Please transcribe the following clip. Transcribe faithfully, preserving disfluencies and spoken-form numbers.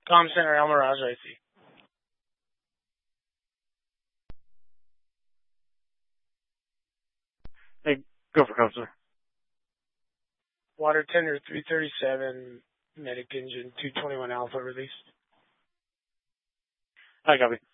Com Center, El Mirage, I C. Hey, go for counselor. Water tender three thirty-seven, medic engine two twenty-one alpha released. I copy.